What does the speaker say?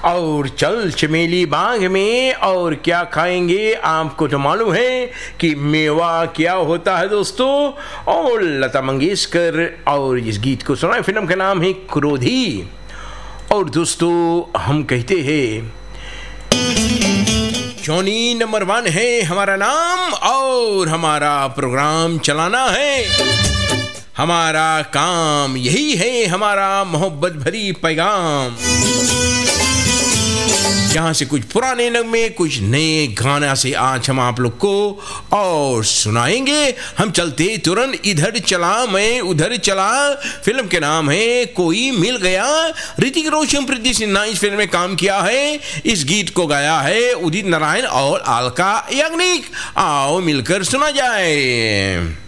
और चल चमेली बाग में और क्या खाएंगे, आपको तो मालूम है कि मेवा क्या होता है दोस्तों। और लता मंगेशकर और इस गीत को सुना, फिल्म का नाम है क्रोधी। और दोस्तों हम कहते हैं जॉनी नंबर 1 है हमारा नाम और हमारा प्रोग्राम चलाना है, हमारा काम यही है, हमारा मोहब्बत भरी पैगाम। यहाँ से कुछ पुराने नगमे, कुछ नए गाना से आज हम आप लोग को और सुनाएंगे। हम चलते तुरंत इधर चला मैं उधर चला, फिल्म के नाम है कोई मिल गया। ऋतिक रोशन प्रीति सिन्हा इस फिल्म में काम किया है। इस गीत को गाया है उदित नारायण और अलका याग्निक। आओ मिलकर सुना जाए।